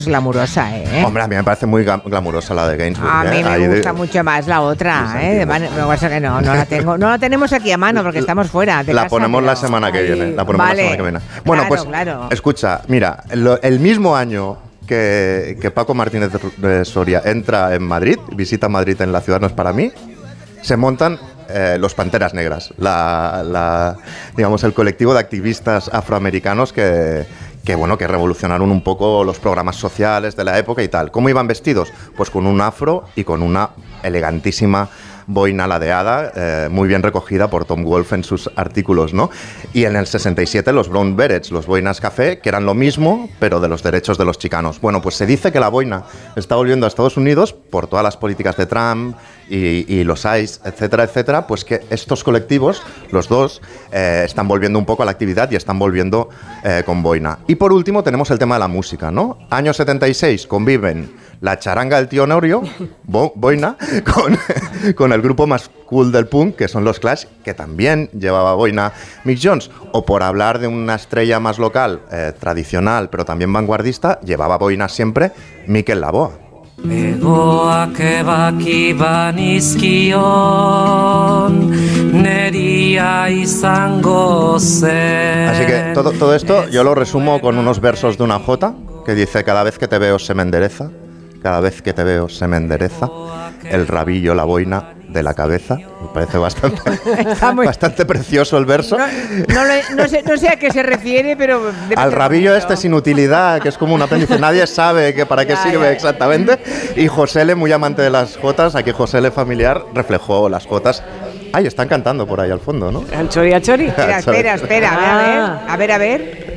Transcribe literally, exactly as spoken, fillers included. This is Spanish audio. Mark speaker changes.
Speaker 1: glamurosa, ¿eh?
Speaker 2: Hombre, a mí me parece muy glamurosa la de Gainsbourg.
Speaker 1: A mí
Speaker 2: ¿eh?
Speaker 1: me
Speaker 2: Ahí
Speaker 1: gusta
Speaker 2: de...
Speaker 1: mucho más la otra, ¿eh? De man... Lo que pasa que no, no la tengo, no la tenemos aquí a mano porque estamos fuera de
Speaker 2: La
Speaker 1: casa,
Speaker 2: ponemos
Speaker 1: pero...
Speaker 2: la semana que
Speaker 1: Ay,
Speaker 2: viene. La ponemos
Speaker 1: vale.
Speaker 2: la semana que viene. Bueno,
Speaker 1: Claro,
Speaker 2: pues
Speaker 1: claro.
Speaker 2: escucha, mira, lo, el mismo año que, que Paco Martínez de Soria entra en Madrid, visita Madrid en La Ciudad No Es Para Mí, se montan eh, los Panteras Negras, la, la, digamos, el colectivo de activistas afroamericanos que, que, bueno, que revolucionaron un poco los programas sociales de la época y tal. ¿Cómo iban vestidos? Pues con un afro y con una elegantísima boina ladeada, eh, muy bien recogida por Tom Wolfe en sus artículos, ¿no? Y en el sesenta y siete los Brown Berets, los boinas café, que eran lo mismo, pero de los derechos de los chicanos. Bueno, pues se dice que la boina está volviendo a Estados Unidos por todas las políticas de Trump y, y los ICE, etcétera, etcétera, pues que estos colectivos, los dos, eh, están volviendo un poco a la actividad y están volviendo eh, con boina. Y por último tenemos el tema de la música, ¿no? Año setenta y seis conviven la charanga del tío Norio, bo, boina, con, con el grupo más cool del punk, que son los Clash, que también llevaba boina Mick Jones. O por hablar de una estrella más local, eh, tradicional, pero también vanguardista, llevaba boina siempre Mikel Laboa. Egoak ebaki banizkion, neria izango zen. Así que todo, todo esto yo lo resumo con unos versos de una jota que dice: cada vez que te veo se me endereza, cada vez que te veo se me endereza el rabillo, la boina de la cabeza. Me parece bastante, muy... bastante precioso el verso.
Speaker 1: No, no, lo, no, sé, no sé a qué se refiere, pero...
Speaker 2: Al rabillo este sin utilidad, que es como un apéndice. Nadie sabe que para qué ya, sirve ya, exactamente. Y Josele, muy amante de las jotas, aquí Josele familiar reflejó las jotas. Ay, están cantando por ahí al fondo, ¿no?
Speaker 3: Al chori, al chori.
Speaker 1: Espera, espera, espera. A ver, a ver. A ver, a ver.